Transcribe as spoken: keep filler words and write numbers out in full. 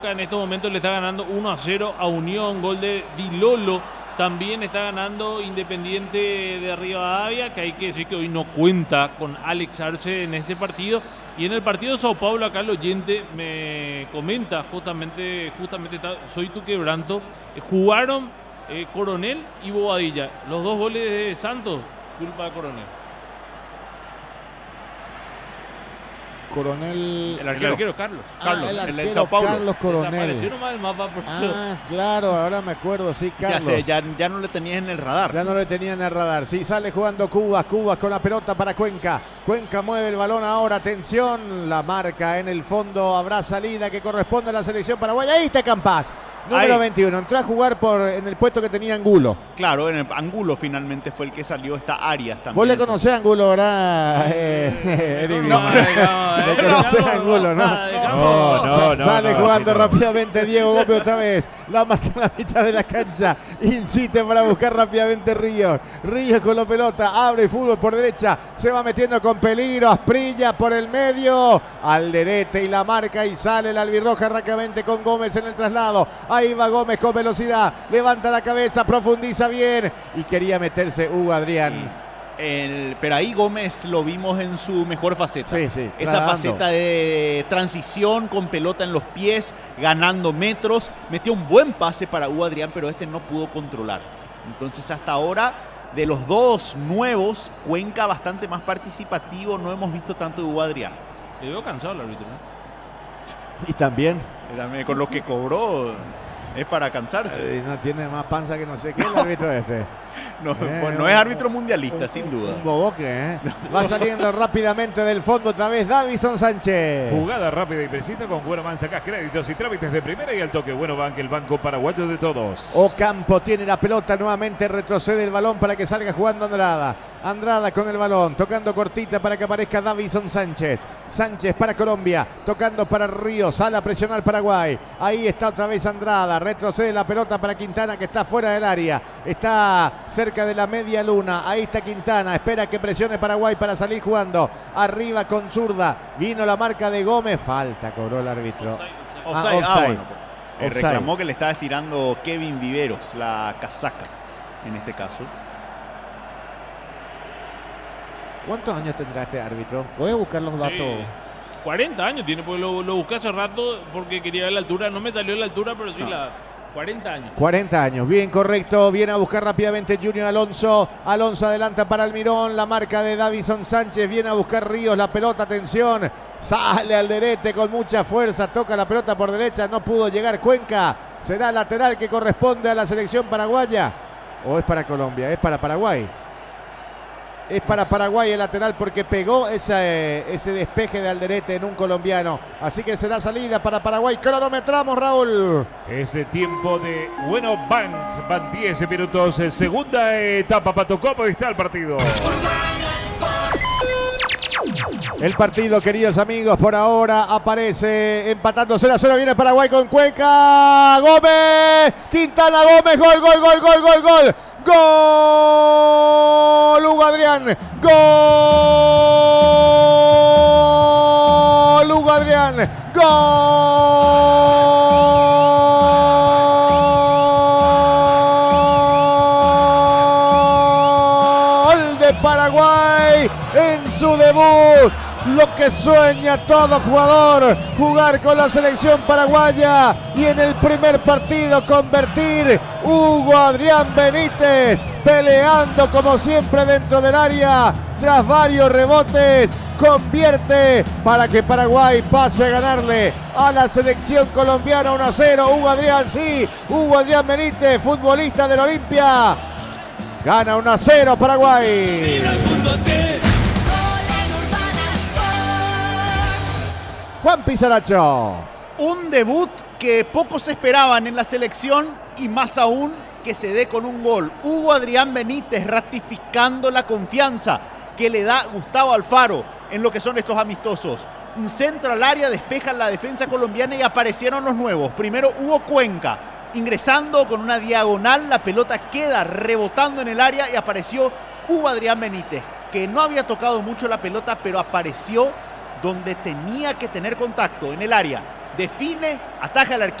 En estos momentos le está ganando uno a cero a Unión, gol de Dilolo. También está ganando Independiente de Rivadavia, que hay que decir que hoy no cuenta con Alex Arce en ese partido. Y en el partido de Sao Paulo, acá el oyente me comenta justamente, justamente está, soy tu quebranto. Eh, jugaron eh, Coronel y Bobadilla. Los dos goles de Santos, culpa de Coronel. Coronel. El arquero, el arquero Carlos. Ah, Carlos, el arquero, el de Sao Paulo. Carlos Coronel. Desapareció nomás el mapa por Ah, claro, ahora me acuerdo, sí, Carlos. Ya, sé, ya, ya no le tenías en el radar. Ya no le tenía en el radar. Sí, sale jugando Cubas, Cubas con la pelota para Cuenca. Cuenca mueve el balón ahora, atención, la marca en el fondo, habrá salida que corresponde a la selección paraguaya. Ahí está Campás, número Ahí. veintiuno, entró a jugar por, en el puesto que tenía Angulo. Claro, en el Angulo finalmente fue el que salió, esta Arias también. Vos le conocés a Angulo, ¿verdad? Eh, Erivi? No, no, Le conocés a Angulo, ¿no? No, no, no, Sale no, jugando no. rápidamente Diego Gómez otra vez. La marca en la mitad de la cancha. Insiste para buscar rápidamente Ríos. Ríos con la pelota. Abre fútbol por derecha. Se va metiendo con peligro. Asprilla por el medio. Alderete y la marca y sale la albirroja rápidamente con Gómez en el traslado. Ahí va Gómez con velocidad. Levanta la cabeza. Profundiza bien. Y quería meterse Hugo Adrián. El, pero ahí Gómez lo vimos en su mejor faceta. Sí, sí, Esa nadando. faceta de transición con pelota en los pies, ganando metros. Metió un buen pase para Hugo Adrián, pero este no pudo controlar. Entonces hasta ahora, de los dos nuevos, Cuenca bastante más participativo. No hemos visto tanto de Hugo Adrián. Le veo cansado al árbitro, ¿no? Y también. También con lo que cobró es para cansarse. Eh, no tiene más panza que no sé qué el árbitro este. No, Eh, pues no es árbitro mundialista, sin duda. Un boboque, ¿eh? Va saliendo rápidamente del fondo otra vez Davison Sánchez. Jugada rápida y precisa con Buenobank. Sacás créditos y trámites de primera y al toque. Buenobank, el banco paraguayo de todos. Ocampo tiene la pelota nuevamente, retrocede el balón para que salga jugando Andrada. Andrada con el balón, tocando cortita para que aparezca Davison Sánchez. Sánchez para Colombia, tocando para Ríos, sale a presionar Paraguay. Ahí está otra vez Andrada, retrocede la pelota para Quintana que está fuera del área. Está cerca de la media luna, ahí está Quintana, espera que presione Paraguay para salir jugando. Arriba con zurda, vino la marca de Gómez, falta, cobró el árbitro. Offside. Ah, Ah, offside. bueno. Eh, Offside. reclamó que le estaba estirando Kevin Viveros, la casaca, en este caso. ¿Cuántos años tendrá este árbitro? Voy a buscar los datos. Sí. cuarenta años tiene, porque lo, lo busqué hace rato porque quería ver la altura. No me salió la altura, pero sí No. la cuarenta años. cuarenta años, bien correcto, viene a buscar rápidamente Junior Alonso, Alonso adelanta para Almirón, la marca de Davison Sánchez, viene a buscar Ríos, la pelota, atención, sale Alderete con mucha fuerza, toca la pelota por derecha, no pudo llegar Cuenca, será lateral que corresponde a la selección paraguaya, o es para Colombia, es para Paraguay. Es para Paraguay el lateral porque pegó ese, ese despeje de Alderete en un colombiano. Así que será salida para Paraguay. Cronometramos, Raúl. Ese tiempo de Buenobank. Van diez minutos. eh, Segunda etapa, Pato. ¿Cómo está el partido? El partido, queridos amigos, por ahora aparece empatando cero a cero. Viene Paraguay con Cuenca. Gómez. Quintana Gómez. Gol, gol, gol, gol, gol, gol. Gol. Hugo Adrián. Gol. Hugo Adrián. Gol de Paraguay en su debut. Lo que sueña todo jugador, jugar con la selección paraguaya y en el primer partido convertir. Hugo Adrián Benítez peleando como siempre dentro del área, tras varios rebotes, convierte para que Paraguay pase a ganarle a la selección colombiana uno a cero. Hugo Adrián, sí, Hugo Adrián Benítez, futbolista del Olimpia, gana uno a cero Paraguay. Juan Pizarracho. Un debut que pocos esperaban en la selección y más aún que se dé con un gol. Hugo Adrián Benítez ratificando la confianza que le da Gustavo Alfaro en lo que son estos amistosos. Un centro al área, despejan la defensa colombiana y aparecieron los nuevos. Primero Hugo Cuenca, ingresando con una diagonal, la pelota queda rebotando en el área y apareció Hugo Adrián Benítez, que no había tocado mucho la pelota, pero apareció donde tenía que tener contacto, en el área. define, ataja al arquero.